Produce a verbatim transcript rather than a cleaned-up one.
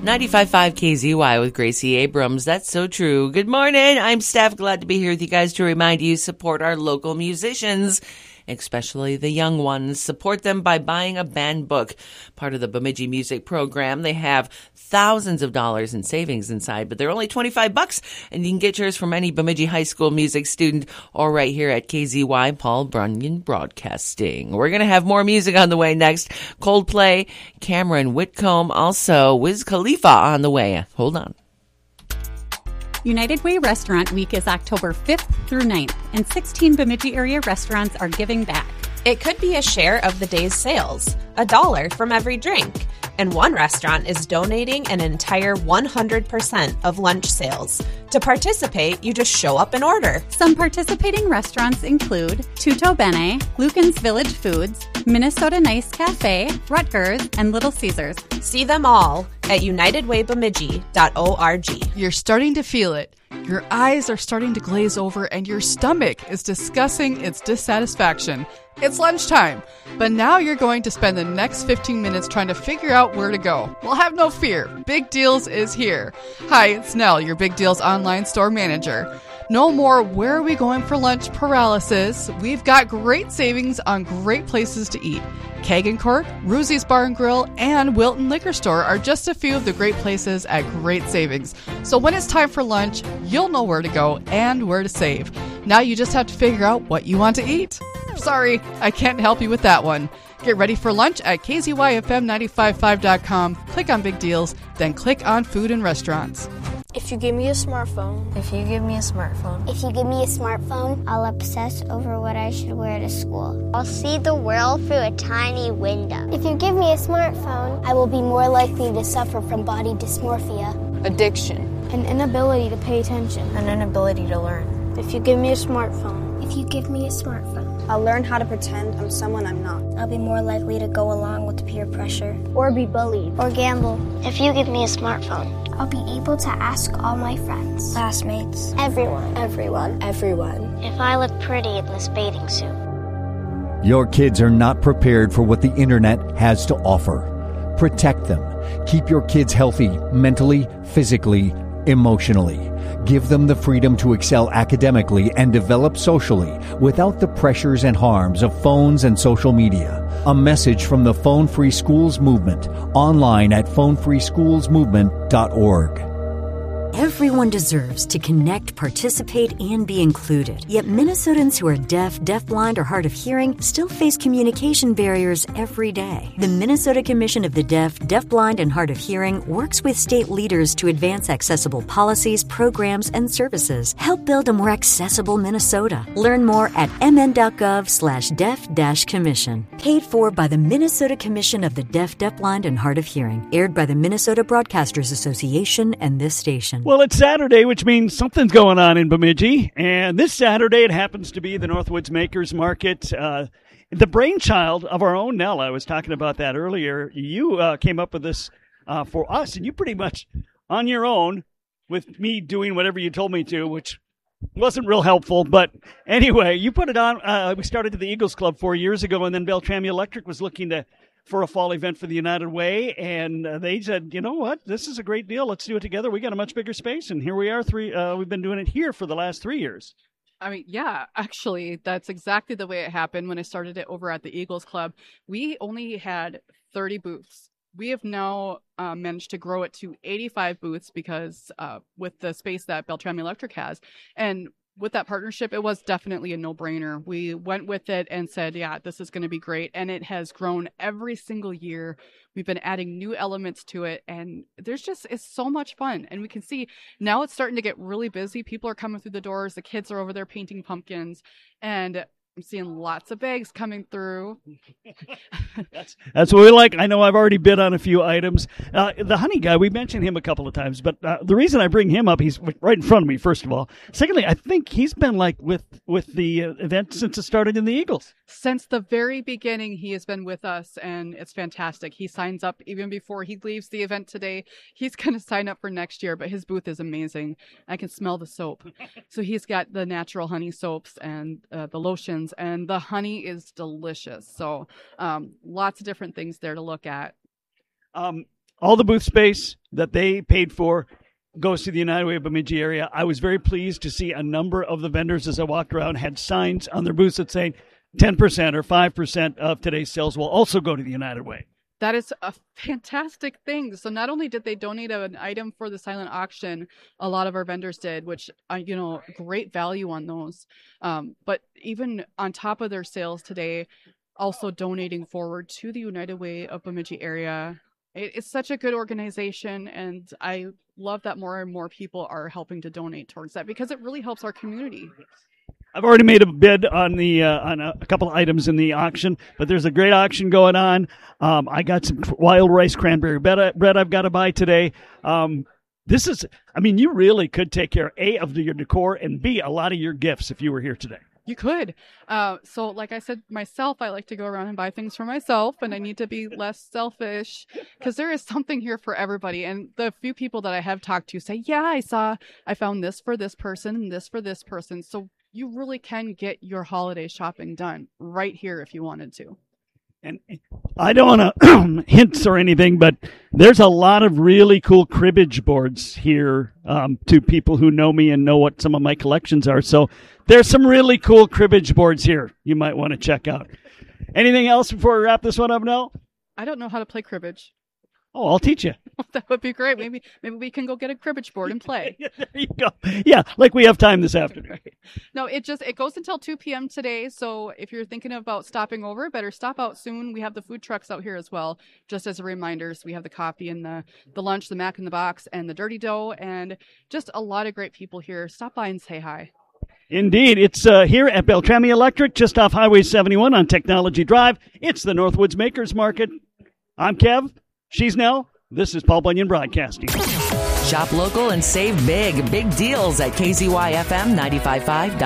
ninety-five point five K Z Y with Gracie Abrams. That's so true. Good morning. I'm Steph. Glad to be here with you guys to remind you support our local musicians, especially the young ones. Support them by buying a band book. Part of the Bemidji Music Program. They have thousands of dollars in savings inside, but they're only twenty-five bucks, and you can get yours from any Bemidji High School music student or right here at K Z Y Paul Bunyan Broadcasting. We're going to have more music on the way next. Coldplay, Cameron Whitcomb, also Wiz Khalifa on the way. Hold on. United Way Restaurant Week is October fifth through ninth, and sixteen Bemidji area restaurants are giving back. It could be a share of the day's sales, a dollar from every drink. And one restaurant is donating an entire one hundred percent of lunch sales. To participate, you just show up and order. Some participating restaurants include Tutto Bene, Lucan's Village Foods, Minnesota Nice Cafe, Rutgers, and Little Caesars. See them all at united way bemidji dot org. You're starting to feel it. Your eyes are starting to glaze over and your stomach is discussing its dissatisfaction. It's lunchtime, but now you're going to spend the next fifteen minutes trying to figure out where to go. Well, have no fear. Big Deals is here. Hi, it's Nell, your Big Deals online store manager. No more where are we going for lunch paralysis. We've got great savings on great places to eat. Kagan Court, Ruzzi's Bar and Grill, and Wilton Liquor Store are just a few of the great places at great savings. So when it's time for lunch, you'll know where to go and where to save. Now you just have to figure out what you want to eat. Sorry, I can't help you with that one. Get ready for lunch at K Z Y F M nine five five dot com. Click on Big Deals, then click on Food and Restaurants. If you give me a smartphone. If you give me a smartphone. If you give me a smartphone, I'll obsess over what I should wear to school. I'll see the world through a tiny window. If you give me a smartphone, I will be more likely to suffer from body dysmorphia, addiction, an inability to pay attention, an inability to learn. If you give me a smartphone. If you give me a smartphone, I'll learn how to pretend I'm someone I'm not. I'll be more likely to go along with peer pressure, or be bullied, or gamble. If you give me a smartphone, I'll be able to ask all my friends, classmates, everyone, everyone, everyone, if I look pretty in this bathing suit. Your kids are not prepared for what the internet has to offer. Protect them. Keep your kids healthy mentally, physically, emotionally. Give them the freedom to excel academically and develop socially without the pressures and harms of phones and social media. A message from the Phone Free Schools Movement, online at phone free schools movement dot org. Everyone deserves to connect, participate, and be included. Yet Minnesotans who are deaf, deafblind, or hard of hearing still face communication barriers every day. The Minnesota Commission of the Deaf, Deafblind, and Hard of Hearing works with state leaders to advance accessible policies, programs, and services. Help build a more accessible Minnesota. Learn more at mn.gov slash deaf dash commission. Paid for by the Minnesota Commission of the Deaf, Deafblind, and Hard of Hearing. Aired by the Minnesota Broadcasters Association and this station. Well, it's Saturday, which means something's going on in Bemidji. And this Saturday, it happens to be the Northwoods Makers Market. Uh, the brainchild of our own Nell. I was talking about that earlier. You uh, came up with this uh, for us, and you pretty much on your own with me doing whatever you told me to, which wasn't real helpful. But anyway, you put it on. Uh, we started at the Eagles Club four years ago, and then Beltrami Electric was looking to for a fall event for the United Way, and uh, they said, you know what, this is a great deal. Let's do it together. We got a much bigger space, and here we are. Three. Uh, we've been doing it here for the last three years. I mean, yeah, actually, that's exactly the way it happened when I started it over at the Eagles Club. We only had thirty booths. We have now uh, managed to grow it to eighty-five booths because uh, with the space that Beltrami Electric has. And with that partnership, it was definitely a no-brainer. We went with it and said, yeah, this is going to be great. And it has grown every single year. We've been adding new elements to it. And there's just, it's so much fun. And we can see now it's starting to get really busy. People are coming through the doors. The kids are over there painting pumpkins. And I'm seeing lots of bags coming through. that's, that's what we like. I know I've already bid on a few items. Uh, the honey guy, we mentioned him a couple of times, but uh, the reason I bring him up, he's right in front of me, first of all. Secondly, I think he's been like with, with the uh, event since it started in the Eagles. Since the very beginning, he has been with us, and it's fantastic. He signs up even before he leaves the event today. He's going to sign up for next year, but his booth is amazing. I can smell the soap. So he's got the natural honey soaps and uh, the lotions. And the honey is delicious. So um, lots of different things there to look at. Um, all the booth space that they paid for goes to the United Way of Bemidji area. I was very pleased to see a number of the vendors as I walked around had signs on their booths that saying ten percent or five percent of today's sales will also go to the United Way. That is a fantastic thing. So not only did they donate an item for the silent auction, a lot of our vendors did, which, uh, you know, great value on those. Um, but even on top of their sales today, also donating forward to the United Way of Bemidji area. It, it's such a good organization, and I love that more and more people are helping to donate towards that because it really helps our community. I've already made a bid on the uh, on a, a couple of items in the auction, but there's a great auction going on. Um, I got some wild rice cranberry bread, bread I've got to buy today. Um, this is, I mean, you really could take care, A, of your decor, and B, a lot of your gifts if you were here today. You could. Uh, so like I said, myself, I like to go around and buy things for myself, and I need to be less selfish because there is something here for everybody. And the few people that I have talked to say, yeah, I saw, I found this for this person and this for this person. So you really can get your holiday shopping done right here if you wanted to. And I don't want to hints or anything, but there's a lot of really cool cribbage boards here um, to people who know me and know what some of my collections are. So there's some really cool cribbage boards here you might want to check out. Anything else before we wrap this one up, Nell? I don't know how to play cribbage. Oh, I'll teach you. That would be great. Maybe maybe we can go get a cribbage board and play. There you go. Yeah, like we have time this afternoon. Right. No, it just it goes until two p.m. today. So if you're thinking about stopping over, better stop out soon. We have the food trucks out here as well. Just as a reminder, so we have the coffee and the, the lunch, the mac in the box, and the dirty dough, and just a lot of great people here. Stop by and say hi. Indeed. It's uh, here at Beltrami Electric, just off Highway seventy-one on Technology Drive. It's the Northwoods Makers Market. I'm Kev. She's Nell. This is Paul Bunyan Broadcasting. Shop local and save big. Big deals at K Z Y F M ninety-five point five.